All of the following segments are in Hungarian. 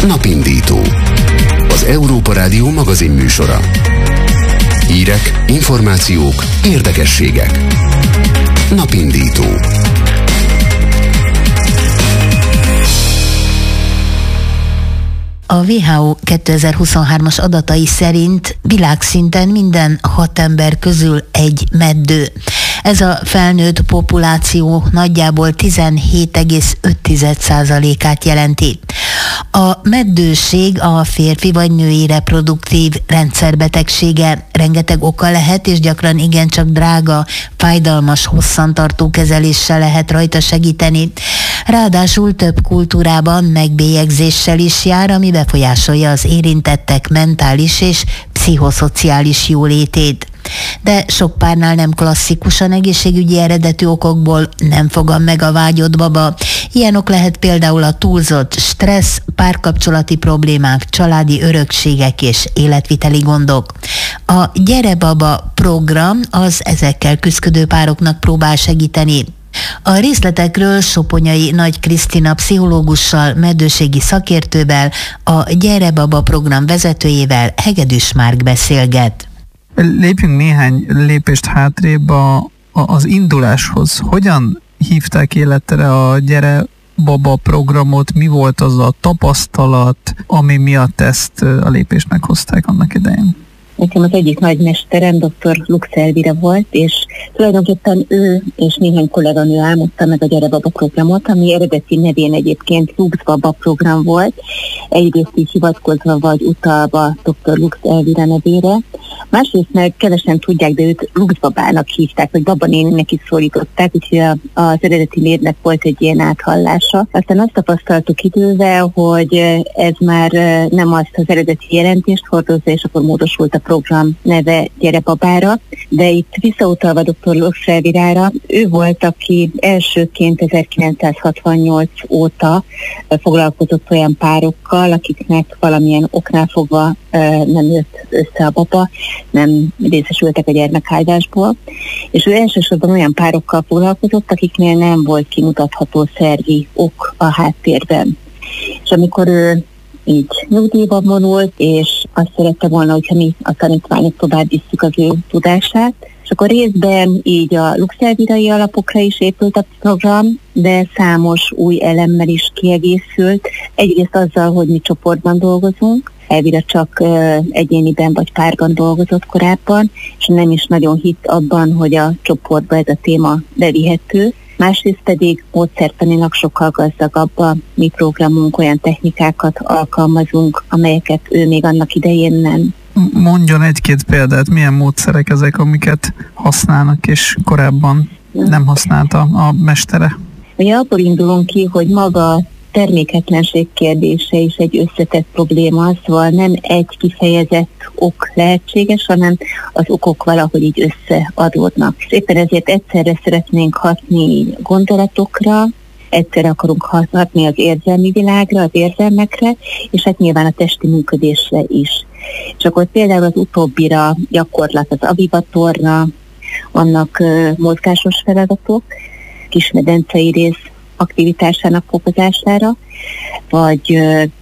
Napindító. Az Európa Rádió magazin műsora. Hírek, információk, érdekességek. Napindító. A WHO 2023-as adatai szerint világszinten minden 6 ember közül egy meddő. Ez a felnőtt populáció nagyjából 17,5%-át jelenti. A meddőség a férfi vagy női reproduktív rendszerbetegsége. Rengeteg oka lehet, és gyakran igencsak drága, fájdalmas, hosszantartó kezeléssel lehet rajta segíteni. Ráadásul több kultúrában megbélyegzéssel is jár, ami befolyásolja az érintettek mentális és pszichoszociális jólétét. De sok párnál nem klasszikusan egészségügyi eredetű okokból nem fogad meg a vágyott baba. Ilyen ok lehet például a túlzott stressz, párkapcsolati problémák, családi örökségek és életviteli gondok. A Gyere Baba program az ezekkel küzdő pároknak próbál segíteni. A részletekről Soponyai Nagy Krisztina pszichológussal, meddőségi szakértővel, a Gyere Baba program vezetőjével, Hegedűs Márk beszélget. Lépjünk néhány lépést hátrébb az induláshoz. Hogyan hívták életre a Gyere Baba programot? Mi volt az a tapasztalat, ami miatt ezt a lépést meghozták annak idején? Nekem az egyik nagymesterem dr. Lux Elvira volt, és tulajdonképpen ő és néhány kolléganő álmodta meg a Gyere Baba programot, ami eredeti nevén egyébként Lux Baba program volt, egyrészt így hivatkozva vagy utalva dr. Lux Elvira nevére, másrészt meg kevesen tudják, de őt Lux Babának hívták, vagy Baba néninek is szólították, úgyhogy az eredeti névnek volt egy ilyen áthallása. Aztán azt tapasztaltuk idővel, hogy ez már nem azt az eredeti jelentést hordozza, és akkor módosult a program neve Gyere Babára, de itt visszautalva dr. Lux Elvirára, ő volt, aki elsőként 1968 óta foglalkozott olyan párokkal, akiknek valamilyen oknál fogva nem jött össze a baba, nem részesültek a gyermekáldásból, és ő elsősorban olyan párokkal foglalkozott, akiknél nem volt kimutatható szervi ok a háttérben. És amikor ő így nyugdíjba vonult, és azt szerette volna, hogyha mi a tanítványok tovább visszük az ő tudását, és akkor részben így a Lux Elvirai alapokra is épült a program, de számos új elemmel is kiegészült. Egyrészt azzal, hogy mi csoportban dolgozunk, Elvira csak egyéniben vagy párban dolgozott korábban, és nem is nagyon hitt abban, hogy a csoportba ez a téma bevihető. Másrészt pedig módszertanilag sokkal gazdagabb a mi programunk, olyan technikákat alkalmazunk, amelyeket ő még annak idején nem. Mondjon egy-két példát, milyen módszerek ezek, amiket használnak, és korábban nem használta a mestere? Mi abból indulunk ki, hogy maga terméketlenség kérdése is egy összetett probléma, szóval nem egy kifejezett ok lehetséges, hanem az okok valahogy így összeadódnak. És éppen ezért egyszerre szeretnénk hatni gondolatokra, egyszerre akarunk hatni az érzelmi világra, az érzelmekre, és hát nyilván a testi működésre is. És akkor például az utóbbira gyakorlat az avivatorra, vannak mozgásos feladatok, kismedencei rész aktivitásának fokozására, vagy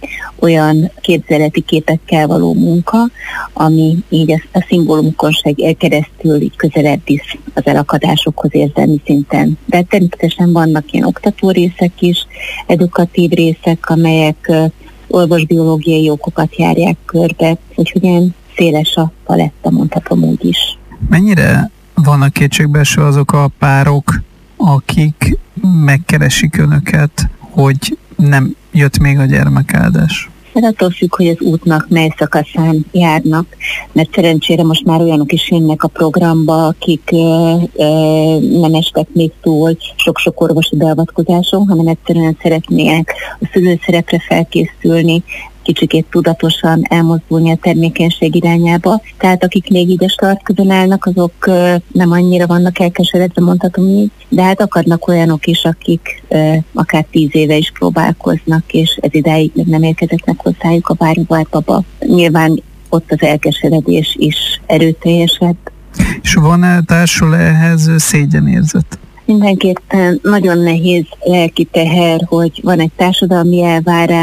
olyan képzeleti képekkel való munka, ami így a szimbólumokon keresztül így közelebb visz az elakadásokhoz érzelmi szinten. De természetesen vannak ilyen oktató részek is, edukatív részek, amelyek orvosbiológiai okokat járják körbe, úgyhogy ilyen széles a paletta, mondhatom úgy is. Mennyire vannak kétségbeeső azok a párok, akik megkeresik önöket, hogy nem jött még a gyermekáldás? Ez attól függ, hogy az útnak mely szakaszán járnak, mert szerencsére most már olyanok is jönnek a programba, akik nem estek még túl sok-sok orvosi beavatkozáson, hanem egyszerűen szeretnének a szülőszerepre felkészülni, kicsikét tudatosan elmozdulni a termékenység irányába. Tehát akik még így a startközön állnak, azok nem annyira vannak elkeseredve, mondhatom így, de hát akadnak olyanok is, akik akár 10 éve is próbálkoznak, és ez idáig még nem érkezett meg hozzájuk a váróvált baba. Nyilván ott az elkeseredés is erőteljesebb. És van-e társul ehhez szégyenérzet? Mindenképpen nagyon nehéz lelki teher, hogy van egy társadalmi elvárás,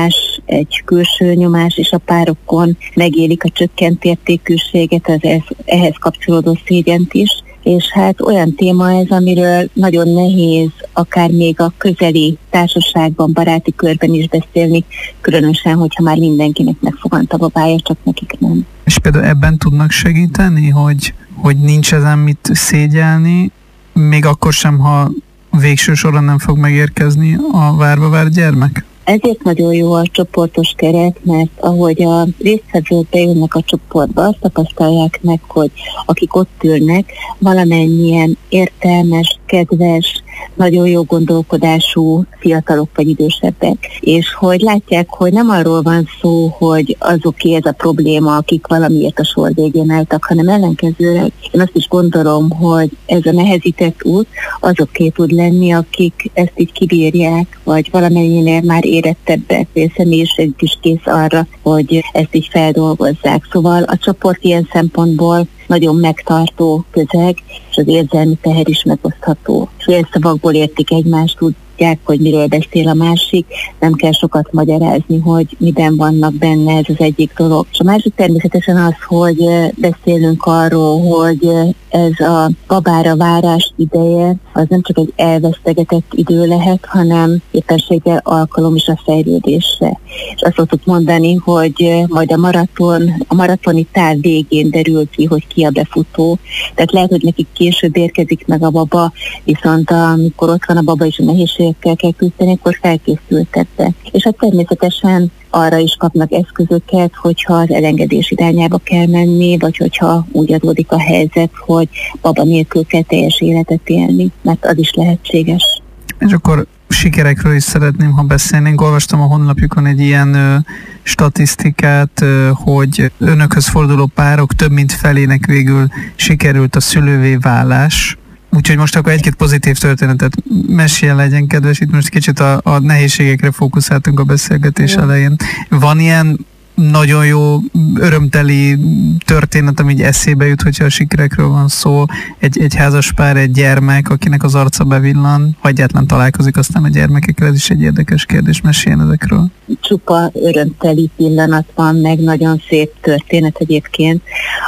egy külső nyomás, és a párokon megélik a csökkent értékűséget, az ehhez kapcsolódó szégyent is. És hát olyan téma ez, amiről nagyon nehéz akár még a közeli társaságban, baráti körben is beszélni, különösen, hogyha már mindenkinek megfogant a babája, csak nekik nem. És például ebben tudnak segíteni, hogy nincs ezen mit szégyelni, még akkor sem, ha végső soron nem fog megérkezni a várva várt gyermek? Ezért nagyon jó a csoportos keret, mert ahogy a résztvevők bejönnek a csoportba, azt tapasztalják meg, hogy akik ott ülnek, valamennyien értelmes, kedves, nagyon jó gondolkodású fiatalok vagy idősebbek. És hogy látják, hogy nem arról van szó, hogy azoké ez a probléma, akik valamiért a sor végén álltak, hanem ellenkezőleg én azt is gondolom, hogy ez a nehezített út azoké tud lenni, akik ezt így kibírják, vagy valamennyinél már érettebbek, vagy a személyiség is kész arra, hogy ezt így feldolgozzák. Szóval a csoport ilyen szempontból nagyon megtartó közeg, és az érzelmi teher is megosztható. Félszavakból értik egymást, tudják, hogy miről beszél a másik, nem kell sokat magyarázni, hogy miben vannak benne, ez az egyik dolog. És a másik természetesen az, hogy beszélünk arról, hogy ez a babára várás ideje, az nem csak egy elvesztegetett idő lehet, hanem éppenséggel alkalom is a fejlődésre. És azt szoktuk mondani, hogy majd a maratoni táv végén derül ki, hogy ki a befutó. Tehát lehet, hogy nekik később érkezik meg a baba, viszont amikor ott van a baba és a nehézségekkel kell küzdeni, akkor felkészültettek. És hát természetesen arra is kapnak eszközöket, hogyha az elengedés irányába kell menni, vagy hogyha úgy adódik a helyzet, hogy baba nélkül kell teljes életet élni, mert az is lehetséges. És akkor sikerekről is szeretném, ha beszélnénk. Olvastam a honlapjukon egy ilyen statisztikát, hogy önökhöz forduló párok több mint felének végül sikerült a szülővé válás. Úgyhogy most akkor egy-két pozitív történetet meséljen, legyen kedves. Itt most kicsit a nehézségekre fókuszáltunk a beszélgetés elején. Van ilyen nagyon jó, örömteli történet, ami így eszébe jut, hogyha a sikerekről van szó, egy házas pár, egy gyermek, akinek az arca bevillan, ha egyáltalán találkozik aztán a gyermekekkel, ez is egy érdekes kérdés, meséljen ezekről. Csupa örömteli pillanat van, meg nagyon szép történet egyébként.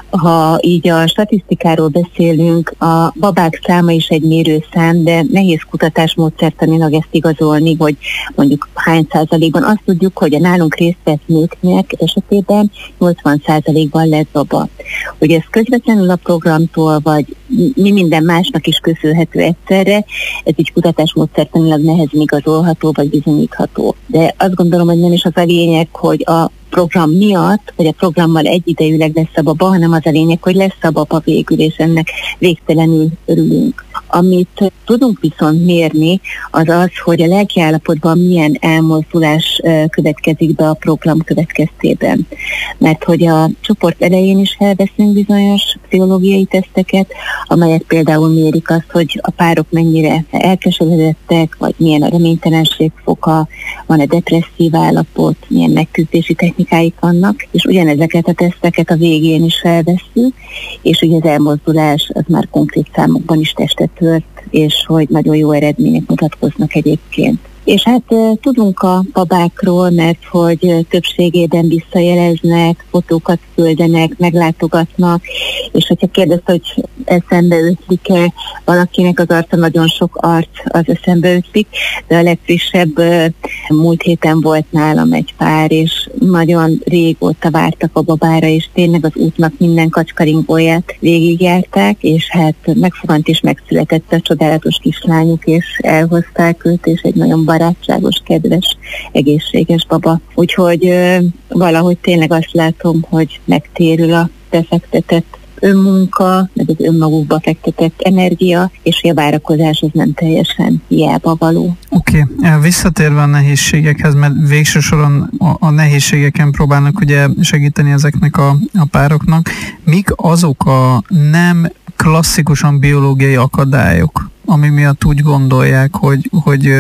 Ha így a statisztikáról beszélünk, a babák száma is egy mérőszám, de nehéz kutatásmódszertanilag ezt igazolni, hogy mondjuk hány százalékban. Azt tudjuk, hogy a nálunk részt vett nőknek esetében 80%-ban lett baba. Hogy ez közvetlenül a programtól, vagy mi minden másnak is köszönhető egyszerre, ez így kutatásmódszertanilag nehezen igazolható, vagy bizonyítható. De azt gondolom, hogy nem is az a lényeg, hogy a program miatt, vagy a programmal egyidejűleg lesz a baba, hanem az a lényeg, hogy lesz a baba végül, és ennek végtelenül örülünk. Amit tudunk viszont mérni, az az, hogy a lelkiállapotban milyen elmozdulás következik be a program következtében. Mert hogy a csoport elején is felveszünk bizonyos pszichológiai teszteket, amelyek például mérik azt, hogy a párok mennyire elkeseredettek, vagy milyen a reménytelenség foka, van-e depresszív állapot, milyen megküzdési technikáik vannak, és ugyanezeket a teszteket a végén is felvesszük, és ugye az elmozdulás az már konkrét számokban is testet tört, és hogy nagyon jó eredmények mutatkoznak egyébként. És hát tudunk a babákról, mert hogy többségében visszajeleznek, fotókat küldenek, meglátogatnak, és hogyha kérdezte, hogy eszembe ötlik-e valakinek az arca, nagyon sok arc az eszembe ötlik, de a legfrissebb múlt héten volt nálam egy pár, és nagyon régóta vártak a babára, és tényleg az útnak minden kacskaringóját végigjárták, és hát megfogant és megszületett a csodálatos kislányuk, és elhozták őt, és egy nagyon barátságos, kedves, egészséges baba. Úgyhogy valahogy tényleg azt látom, hogy megtérül a befektetett önmunka, meg az önmagukba fektetett energia, és a várakozás az nem teljesen hiába való. Oké. Visszatérve a nehézségekhez, mert végső soron a nehézségeken próbálnak ugye segíteni ezeknek a pároknak. Mik azok a nem klasszikusan biológiai akadályok, ami miatt úgy gondolják, hogy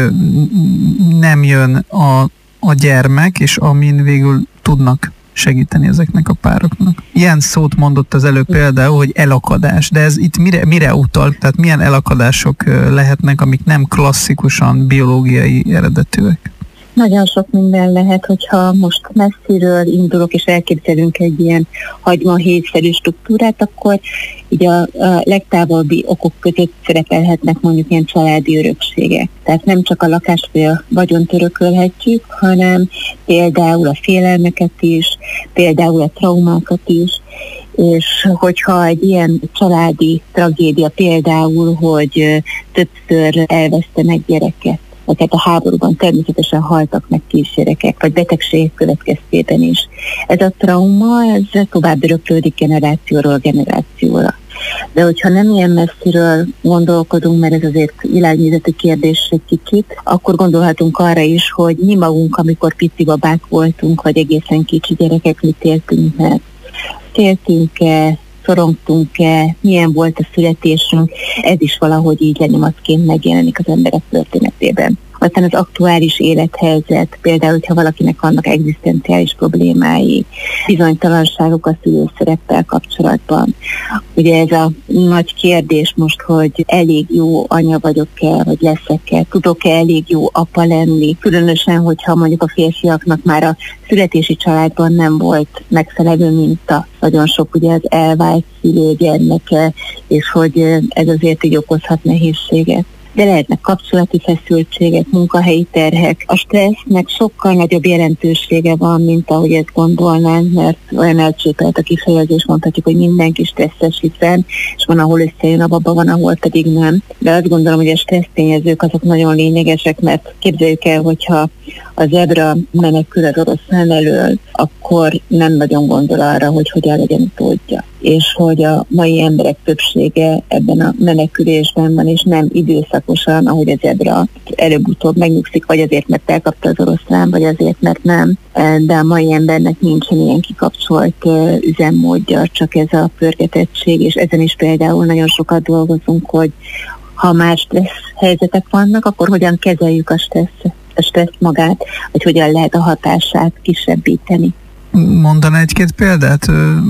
nem jön a gyermek, és amin végül tudnak segíteni ezeknek a pároknak. Ilyen szót mondott az előbb például, hogy elakadás, de ez itt mire utal? Tehát milyen elakadások lehetnek, amik nem klasszikusan biológiai eredetűek? Nagyon sok minden lehet, hogyha most messziről indulok, és elképzelünk egy ilyen hagymahéjszerű struktúrát, akkor így a legtávolabbi okok között szerepelhetnek mondjuk ilyen családi örökségek. Tehát nem csak a lakást vagy a vagyont örökölhetjük, hanem például a félelmeket is, például a traumákat is, és hogyha egy ilyen családi tragédia például, hogy többször elvesztenek gyereket, vagy hát a háborúban természetesen haltak meg kisgyerekek, vagy betegségek következtében is. Ez a trauma, ez tovább öröklődik generációról generációra. De hogyha nem ilyen messziről gondolkodunk, mert ez azért világnézeti kérdés egy kicsit, akkor gondolhatunk arra is, hogy mi magunk, amikor pici babák voltunk, vagy egészen kicsi gyerekek, mit éltünk meg. Féltünk-e, szorongtunk-e, milyen volt a születésünk, ez is valahogy így lenyomatként megjelenik az emberek történetében. Aztán az aktuális élethelyzet, például, hogyha valakinek vannak egzisztenciális problémái, bizonytalanságok a szülőszereppel kapcsolatban. Ugye ez a nagy kérdés most, hogy elég jó anya vagyok-e, vagy leszek-e, tudok-e elég jó apa lenni, különösen, hogyha mondjuk a férfiaknak már a születési családban nem volt megfelelő minta. Nagyon sok ugye az elvált szülő gyermeke, és hogy ez azért így okozhat nehézséget. De lehetnek kapcsolati feszültségek, munkahelyi terhek. A stressznek sokkal nagyobb jelentősége van, mint ahogy ezt gondolnánk, mert olyan elcsépelt a kifejezés, mondhatjuk, hogy mindenki stresszes, hiszen, és van, ahol összejön a baba, van, ahol pedig nem. De azt gondolom, hogy a stressz tényezők azok nagyon lényegesek, mert képzeljük el, hogyha a zebra menekül az oroszlán elől, akkor nem nagyon gondol arra, hogy hogyan legyen utódja. És hogy a mai emberek többsége ebben a menekülésben van, és nem időszakosan, ahogy a zebra előbb-utóbb megnyugszik, vagy azért, mert elkapta az oroszlán, vagy azért, mert nem. De a mai embernek nincsen ilyen kikapcsolt üzemmódja, csak ez a pörgetettség, és ezen is például nagyon sokat dolgozunk, hogy ha más stressz helyzetek vannak, akkor hogyan kezeljük a stressz magát, vagy hogyan lehet a hatását kisebbíteni. Mondaná egy-két példát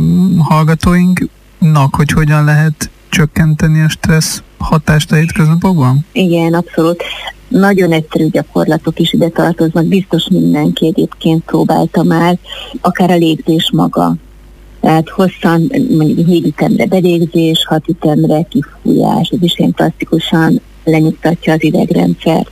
hallgatóinknak, hogy hogyan lehet csökkenteni a stressz hatást a hétköznapokban? Igen, abszolút. Nagyon egyszerű gyakorlatok is ide tartoznak, biztos mindenki egyébként próbálta már, akár a légzés maga. Tehát hosszan, mondjuk 4 ütemre belégzés, 6 ütemre kifújás, ez is ilyen klasszikusan lenyugtatja az idegrendszert.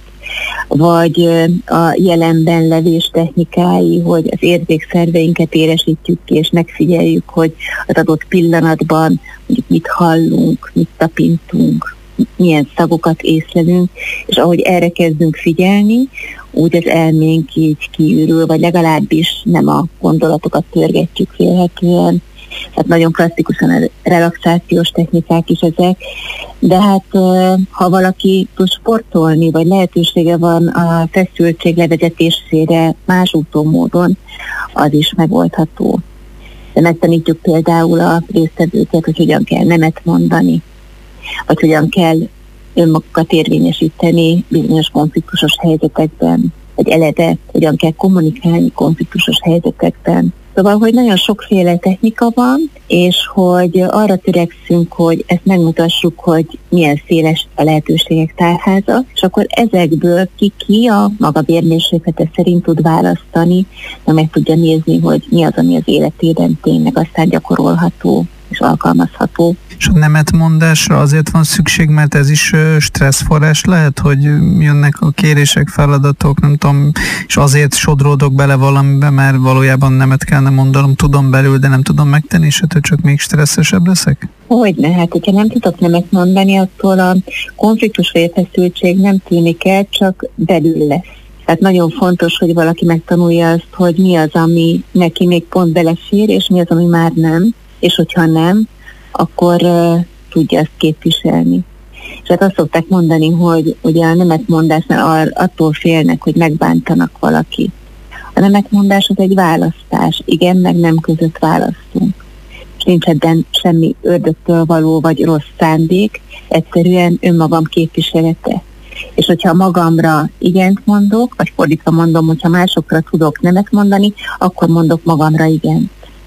Vagy a jelenben levés technikái, hogy az érzékszerveinket éresítjük ki, és megfigyeljük, hogy az adott pillanatban mondjuk mit hallunk, mit tapintunk, milyen szagokat észlelünk, és ahogy erre kezdünk figyelni, úgy az elménk így kiürül, vagy legalábbis nem a gondolatokat pörgetjük vélhetően. Tehát nagyon klasszikusan a relaxációs technikák is ezek, de hát ha valaki tud sportolni, vagy lehetősége van a feszültség levezetésére más úton módon, az is megoldható. De megtanítjuk például a résztvevőket, hogy hogyan kell nemet mondani, vagy hogyan kell önmagukat érvényesíteni bizonyos konfliktusos helyzetekben, vagy eleve hogyan kell kommunikálni konfliktusos helyzetekben. Szóval, hogy nagyon sokféle technika van, és hogy arra törekszünk, hogy ezt megmutassuk, hogy milyen széles a lehetőségek tárháza, és akkor ezekből ki a maga vérmérséklete szerint tud választani, de meg tudja nézni, hogy mi az, ami az életében tényleg aztán gyakorolható és alkalmazható. És a nemetmondásra azért van szükség, mert ez is stresszforrás lehet, hogy jönnek a kérések, feladatok, nem tudom, és azért sodródok bele valamibe, mert valójában nemet kellene mondanom, tudom belül, de nem tudom megtenni, és ettől csak még stresszesebb leszek? Hogyne, hát hogyha nem tudok nemet mondani, attól a konfliktus vagy feszültség nem tűnik el, csak belül lesz. Tehát nagyon fontos, hogy valaki megtanulja azt, hogy mi az, ami neki még pont belefér, és mi az, ami már nem, és hogyha nem, akkor tudja ezt képviselni. És hát azt szokták mondani, hogy ugye a nemetmondásnál attól félnek, hogy megbántanak valaki. A nemetmondás az egy választás, igen, meg nem között választunk. És nincs ebben semmi ördögtől való vagy rossz szándék, egyszerűen önmagam képviselete. És hogyha magamra igent mondok, vagy fordítva mondom, hogyha másokra tudok nemet mondani, akkor mondok magamra igent.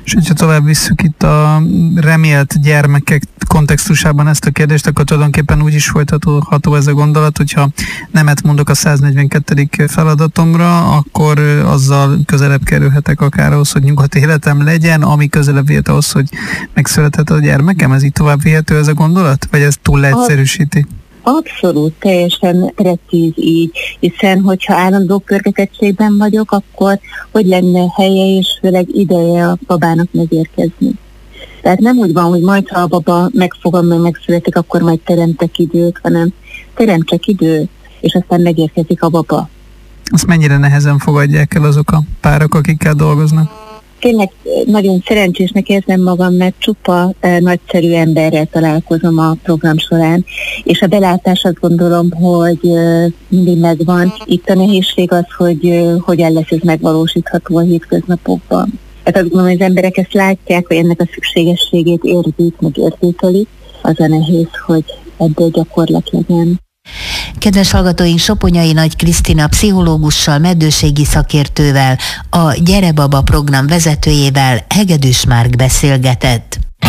És hogyha tovább visszük itt a remélt gyermekek kontextusában ezt a kérdést, akkor tulajdonképpen úgy is folytatható ez a gondolat, hogyha nemet mondok a 142. feladatomra, akkor azzal közelebb kerülhetek akár ahhoz, hogy nyugodt életem legyen, ami közelebb vihet ahhoz, hogy megszülethet a gyermekem. Ez így tovább vihető ez a gondolat? Vagy ez túl leegyszerűsíti? Abszolút, teljesen precíz így, hiszen hogyha állandó pörgetettségben vagyok, akkor hogy lenne helye és főleg ideje a babának megérkezni. Tehát nem úgy van, hogy majd ha a baba megfogom, meg megszületik, akkor majd teremtek időt, hanem teremtsek időt, és aztán megérkezik a baba. Azt mennyire nehezen fogadják el azok a párok, akikkel dolgoznak? Tényleg nagyon szerencsésnek érzem magam, mert csupa nagyszerű emberrel találkozom a program során, és a belátás azt gondolom, hogy mindig megvan. Itt a nehézség az, hogy hogyan lesz ez megvalósítható a hétköznapokban. Hát azt gondolom, hogy az emberek ezt látják, hogy ennek a szükségességét érzik, meg értékelik. Az a nehéz, hogy ebből gyakorlat legyen. Kedves hallgatóink, Soponyai Nagy Krisztina pszichológussal, meddőségi szakértővel, a Gyere Baba program vezetőjével Hegedűs Márk beszélgetett.